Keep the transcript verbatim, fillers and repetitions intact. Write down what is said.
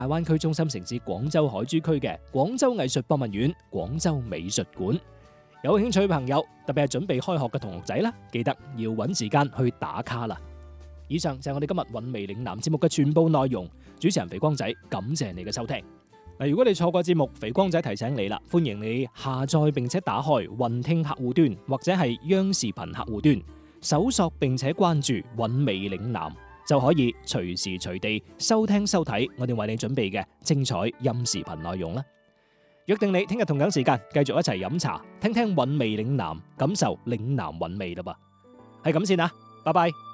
大灣區中心城市廣州海珠區嘅廣州藝術博物院、廣州美術館。有興趣嘅朋友，特別係準備開學嘅同學仔啦，記得要揾時間去打卡啦。以上就係我哋今日韻味嶺南節目嘅全部內容。主持人肥光仔，感謝你嘅收聽。嗱，如果你錯過節目，肥光仔提醒你啦，歡迎你下載並且打開雲聽客戶端或者係央視頻客戶端，搜索並且關注韻味嶺南，就可以隨時隨地收聽收睇我哋為你準備嘅精彩音視頻內容啦。約定你聽日同樣時間繼續一齊飲茶，聽聽韻味嶺南，感受嶺南韻味啦噃。係咁先啦，拜拜。